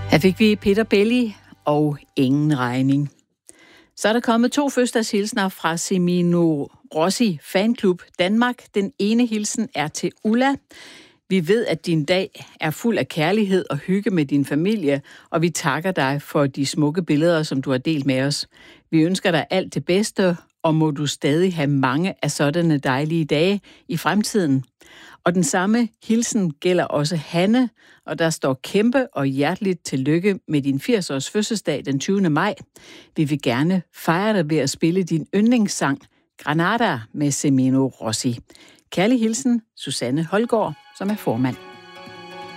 Her fik vi Peter Belli og Ingen regning. Så er der kommet 2 fødselsdagshilsner fra Semino Rossi Fanklub Danmark. Den ene hilsen er til Ulla. Vi ved, at din dag er fuld af kærlighed og hygge med din familie, og vi takker dig for de smukke billeder, som du har delt med os. Vi ønsker dig alt det bedste, og må du stadig have mange af sådanne dejlige dage i fremtiden. Og den samme hilsen gælder også Hanne, og der står kæmpe og hjerteligt tillykke med din 80-års fødselsdag den 20. maj. Vi vil gerne fejre dig ved at spille din yndlingssang Granada med Semino Rossi. Kærlig hilsen, Susanne Holgaard, som er formand.